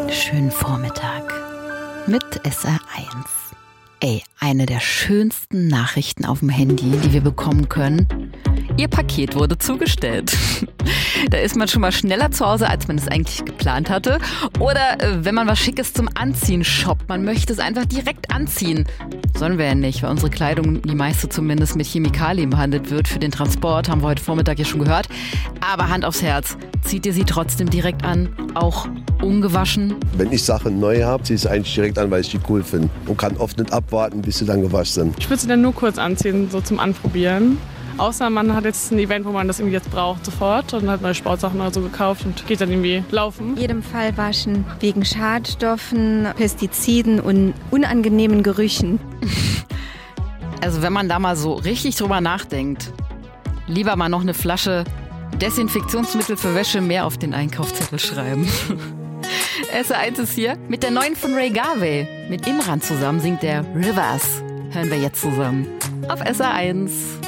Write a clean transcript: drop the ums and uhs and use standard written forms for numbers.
Schönen Vormittag mit SR1. Ey, eine der schönsten Nachrichten auf dem Handy, die wir bekommen können. Ihr Paket wurde zugestellt. Da ist man schon mal schneller zu Hause, als man es eigentlich geplant hatte. Oder wenn man was Schickes zum Anziehen shoppt, man möchte es einfach direkt anziehen. Sollen wir ja nicht, weil unsere Kleidung, die meiste zumindest, mit Chemikalien behandelt wird. Für den Transport haben wir heute Vormittag ja schon gehört. Aber Hand aufs Herz, zieht ihr sie trotzdem direkt an, auch ungewaschen? Wenn ich Sachen neu habe, ziehe ich sie eigentlich direkt an, weil ich die cool finde. Und kann oft nicht abwarten, bis sie dann gewaschen sind. Ich würde sie dann nur kurz anziehen, so zum Anprobieren. Außer man hat jetzt ein Event, wo man das irgendwie jetzt braucht sofort und hat neue Sportsachen oder so gekauft und geht dann irgendwie laufen. In jedem Fall waschen, wegen Schadstoffen, Pestiziden und unangenehmen Gerüchen. Also wenn man da mal so richtig drüber nachdenkt, lieber mal noch eine Flasche Desinfektionsmittel für Wäsche mehr auf den Einkaufszettel schreiben. SR1 ist hier mit der neuen von Ray Garvey. Mit Imran zusammen singt der Rivers. Hören wir jetzt zusammen auf SR1.